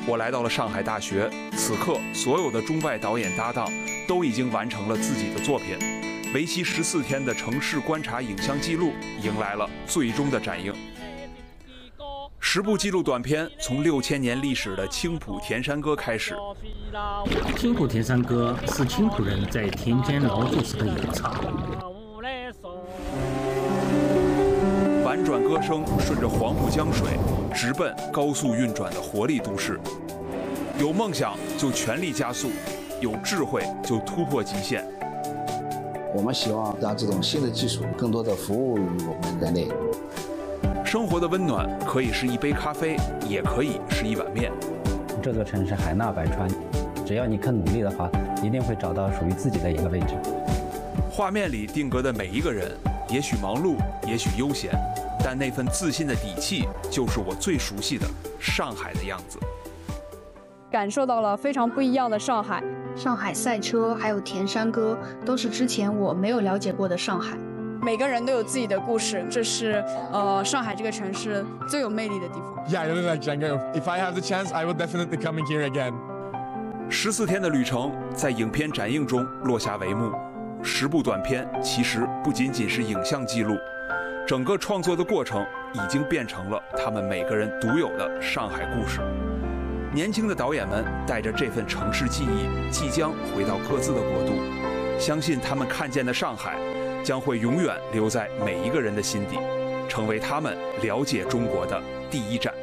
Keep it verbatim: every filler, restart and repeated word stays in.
我来到了上海大学，此刻所有的中外导演搭档都已经完成了自己的作品，为期十四天的城市观察影像记录迎来了最终的展映。十部纪录短片从六千年历史的青浦田山歌开始。 青浦田山歌是青浦人在田间劳作时的咏唱。 婉转歌声顺着黄浦江水，直奔高速运转的活力都市。有梦想就全力加速，有智慧就突破极限。 我们希望让这种新的技术更多的服务于我们人类。 生活的温暖可以是一杯咖啡，也可以是一碗面。 这座城市海纳百川，只要你肯努力的话，一定会找到属于自己的一个位置。 画面里定格的每一个人，也许忙碌，也许悠闲，但那份自信的底气，就是我最熟悉的上海的样子。 感受到了非常不一样的上海。 上海赛车还有田山歌，都是之前我没有了解过的上海。 每个人都有自己的故事，这是呃上海这个城市最有魅力的地方。 Yeah, I really like Django. If I have the chance, I will definitely coming here again. 十四天的旅程在影片展映中落下帷幕。十部短片其实不仅仅是影像记录，整个创作的过程已经变成了他们每个人独有的上海故事。年轻的导演们带着这份城市记忆，即将回到各自的国度。相信他们看见的上海，将会永远留在每一个人的心底，成为他们了解中国的第一站。